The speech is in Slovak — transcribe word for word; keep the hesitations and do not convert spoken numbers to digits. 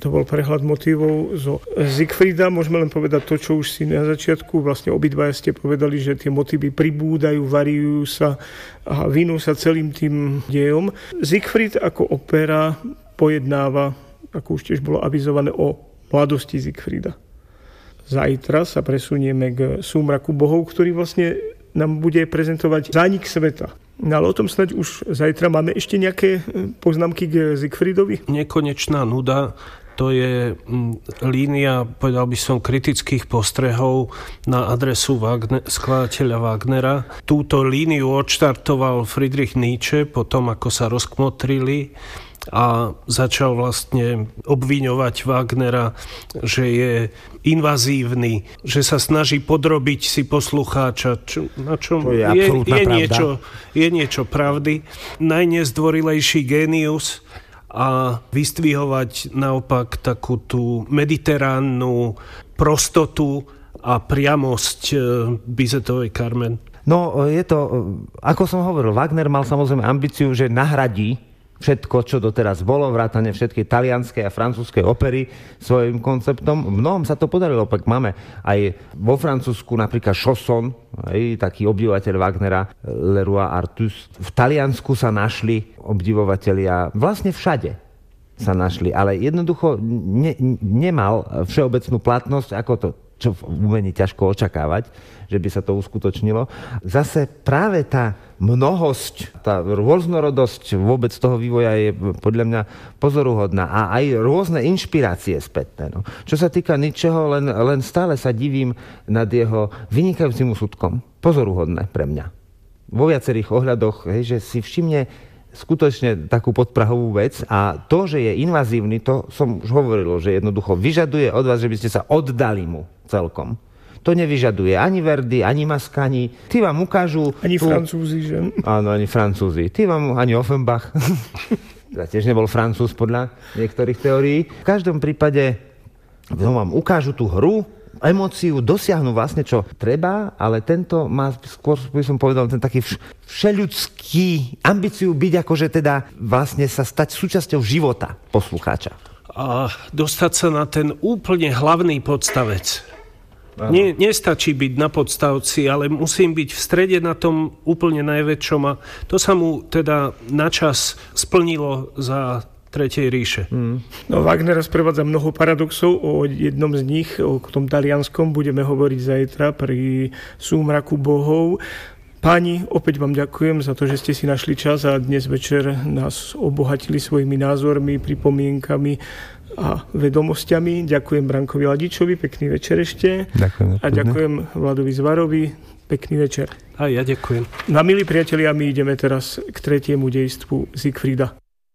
To bol prehľad motivov zo Siegfrieda. Môžeme len povedať to, čo už si na začiatku, vlastne obidvaja ste povedali, že tie motívy pribúdajú, variujú sa a vinú sa celým tým dejom. Siegfried ako opera pojednáva, ako už tiež bolo avizované, o mladosti Siegfrieda. Zajtra sa presunieme k Súmraku bohov, ktorý vlastne nám bude prezentovať zánik sveta. No ale o tom snáď už zajtra. Máme ešte nejaké poznámky k Siegfriedovi? Nekonečná nuda. To je línia, povedal by som, kritických postrehov na adresu Wagner, skladateľa Wagnera. Túto líniu odštartoval Friedrich Nietzsche potom, ako sa rozkmotrili a začal vlastne obviňovať Wagnera, že je invazívny, že sa snaží podrobiť si poslucháča, čo, na čom je, je, je, niečo, je niečo pravdy. Najnezdvorilejší génius a vystvýhovať naopak takú tú mediteránnu prostotu a priamosť Bizetovej Carmen. No, je to, ako som hovoril, Wagner mal samozrejme ambíciu, že nahradí všetko, čo doteraz bolo, vrátane všetkej talianskej a francúzskej opery svojím konceptom. V mnohom sa to podarilo, pak máme aj vo Francúzsku napríklad Chausson, aj taký obdivovateľ Wagnera, Le Roi Artus. V Taliansku sa našli obdivovatelia, vlastne všade sa našli, ale jednoducho ne, nemal všeobecnú platnosť, ako to, čo v umení ťažko očakávať, že by sa to uskutočnilo. Zase práve tá mnohosť, tá rôznorodosť vôbec toho vývoja je podľa mňa pozoruhodná a aj rôzne inšpirácie spätné. No. Čo sa týka Nietzscheho, len, len stále sa divím nad jeho vynikajúcim úsudkom. Pozoruhodné pre mňa. Vo viacerých ohľadoch, hej, že si všimne skutočne takú podprahovú vec a to, že je invazívny, to som už hovoril, že jednoducho vyžaduje od vás, že by ste sa oddali mu celkom. To nevyžaduje ani Verdi, ani Mascagni. Tí vám ukážu... Ani tú... Francúzi, že? Áno, ani Francúzi. Tí vám... Ani Offenbach. Tiež nebol Francúz podľa niektorých teórií. V každom prípade vám ukážu tú hru, emóciu, dosiahnu vlastne, čo treba, ale tento má skôr, by som povedal, ten taký všeľudský ambíciu byť akože teda vlastne sa stať súčasťou života poslucháča. A dostať sa na ten úplne hlavný podstavec. Nie, nestačí byť na podstavci, ale musím byť v strede na tom úplne najväčšom a to sa mu teda načas splnilo za Tretej ríše. Hmm. No, Wagner sprevádza mnoho paradoxov. O jednom z nich, o tom talianskom, budeme hovoriť zajtra pri Súmraku bohov. Páni, opäť vám ďakujem za to, že ste si našli čas a dnes večer nás obohatili svojimi názormi, pripomienkami a vedomosťami. Ďakujem Brankovi Ladičovi, pekný večer ešte. Ďakujem. A ďakujem Vladovi Zvarovi, pekný večer. A ja ďakujem. Na milí priatelia, my ideme teraz k tretiemu dejstvu Siegfrieda.